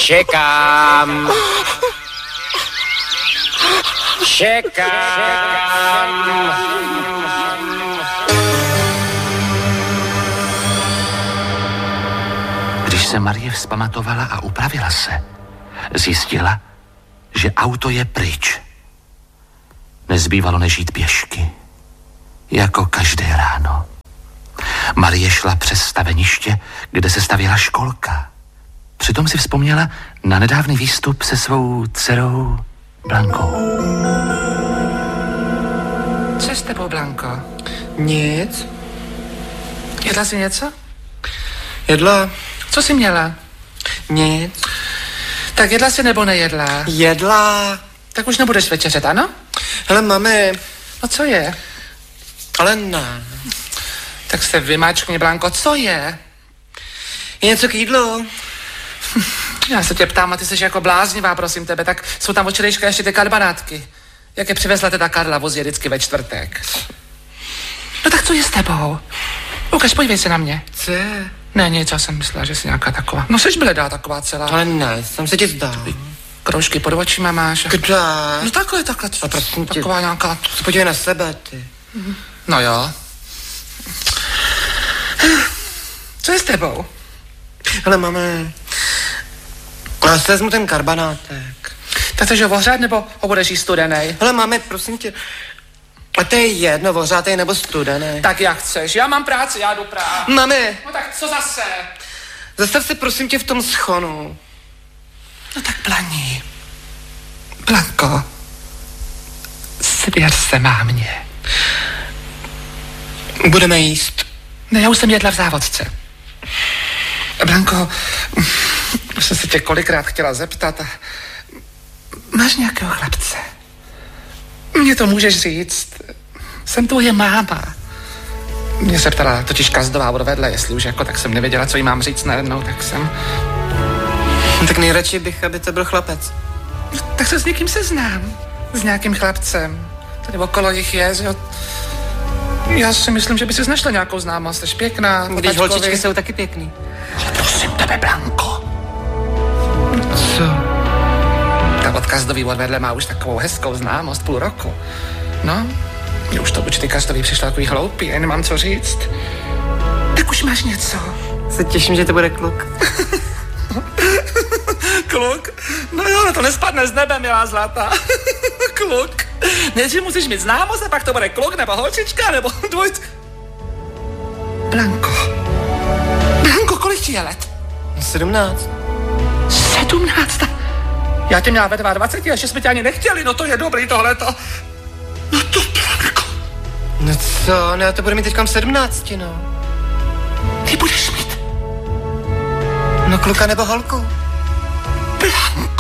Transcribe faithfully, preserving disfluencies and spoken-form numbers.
Čekám. Čekám. Když se Marie vzpamatovala a upravila se, zjistila, že auto je pryč. Nezbývalo než jít pěšky, jako každé ráno. Marie šla přes staveniště, kde se stavěla školka. Přitom si vzpomněla na nedávný výstup se svou dcerou Blankou. Co s tebou, Blanko? Nic. Jedla jsi něco? Jedla. Co jsi měla? Nic. Tak jedla jsi nebo nejedla? Jedla. Tak už nebudeš večeřet, ano? Hele, mami. No co je? Ale ne. Tak se vymáčkni, Blanko, co je? Je něco k jídlu? Já se tě ptám a ty jsi jako bláznivá, prosím tebe, tak jsou tam od včerejška ještě ty karbanátky. Jak je přivezla teda Karla, vozí vždycky ve čtvrtek. No tak co je s tebou? Ukaž, podívej se na mě. Co je? Ne, nic, já jsem myslela, že jsi nějaká taková. No seš bledá taková celá. Ale ne, jsem se ti zdá. Kroužky pod očima máš. Kde? No takhle, takhle. A prosím tě. Taková nějaká. Se podívej na sebe, ty. No jo. Co je s tebou? Hele, máme. Já si vezmu ten karbanátek. Tak chceš ho ohřát, nebo ho budeš jíst studenej? Hele, máme, prosím tě. A to je jedno, ohřátej nebo studený. Tak jak chceš, já mám práci, já jdu právě. Mami. No tak co zase? Zastav se prosím tě v tom schonu. No tak Blaní. Blanko. Svěř se mámě. Budeme jíst. Ne, já už jsem jedla v závodce. Blanko, už jsem se tě kolikrát chtěla zeptat. Máš nějakého chlapce? Mně to můžeš říct. Jsem tvoje máma. Mě se ptala totiž Kazdová odvedle, jestli už jako, tak jsem nevěděla, co jí mám říct najednou, tak jsem... No, tak nejradši bych, aby to byl chlapec. No, tak se s někým seznám. S nějakým chlapcem. Tady okolo jich je, že jo. Já si myslím, že by si našla nějakou známost, jsi pěkná. Když holčičky jsou taky pěkný. Ale prosím tebe, Blanko. Co? Ta od Kazdový odvedle má už takovou hezkou známost půl roku. No, mě už to určitý Kazdový přišlo takový hloupý, já nemám co říct. Tak už máš něco. Se těším, že to bude kluk. Kluk? No jo, no to nespadne z nebe, milá zlatá. Kluk. Nejdřív musíš mít známost a pak to bude kluk, nebo holčička, nebo dvojc... Blanko. Blanko, kolik ti je let? Sedmnáct. Sedmnáct? Já tě měla ve dvaceti dva, ještě jsme tě ani nechtěli, no to je dobrý tohleto. No to Blanko. No co, no já to budu mít teďkam sedmnácti, no. Ty budeš mít? No kluka nebo holku. Blanko.